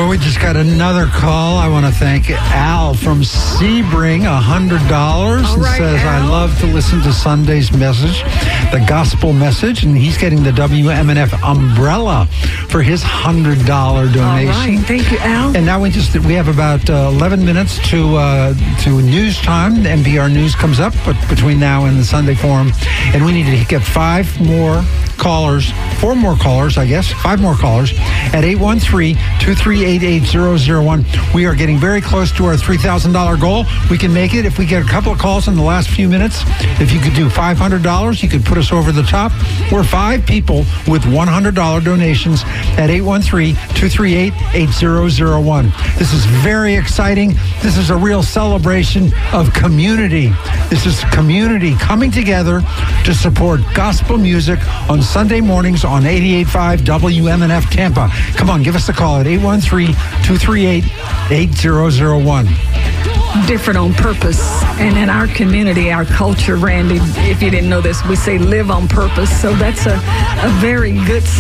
Oh, we just got another call. I want to thank Al from Sebring, $100. And right, says, Al. I love to listen to Sunday's message, the gospel message, and he's getting the WMNF umbrella for his $100 donation. All right. Thank you, Al. And now we have about 11 minutes to news time. The NPR News comes up, but between now and the Sunday Forum, and we need to get 5 more callers at 813-238-8001. We are getting very close to our $3,000 goal. We can make it if we get a couple of calls in the last few minutes. If you could do $500, you could put us over the top. We're 5 people with $100 donations at 813-238-8001. This is very exciting. This is a real celebration of community. This is community coming together to support gospel music on Sunday mornings on 88.5 WMNF Tampa. Come on, give us a call at 813-238-8001. Different on purpose. And in our community, our culture, Randy, if you didn't know this, we say live on purpose. So that's a very good